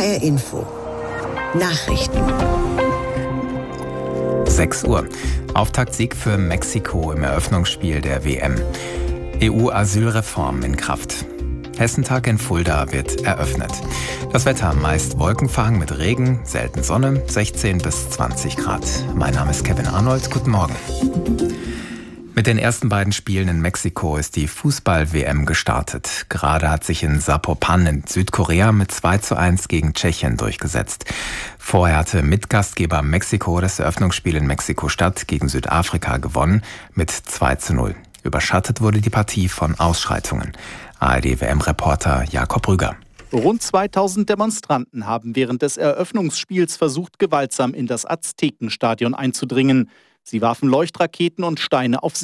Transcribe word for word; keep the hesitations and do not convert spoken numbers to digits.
R Info. Nachrichten. sechs Uhr. Auftaktsieg für Mexiko im Eröffnungsspiel der W M. E U-Asylreform in Kraft. Hessentag in Fulda wird eröffnet. Das Wetter meist wolkenverhangen mit Regen, selten Sonne, sechzehn bis zwanzig Grad. Mein Name ist Kevin Arnold. Guten Morgen. Mit den ersten beiden Spielen in Mexiko ist die Fußball-W M gestartet. Gerade hat sich in Zapopan in Südkorea mit zwei zu eins gegen Tschechien durchgesetzt. Vorher hatte Mitgastgeber Mexiko das Eröffnungsspiel in Mexiko-Stadt gegen Südafrika gewonnen mit zwei zu null. Überschattet wurde die Partie von Ausschreitungen. A R D-W M-Reporter Jakob Rüger. Rund zweitausend Demonstranten haben während des Eröffnungsspiels versucht, gewaltsam in das Aztekenstadion einzudringen. Sie warfen Leuchtraketen und Steine auf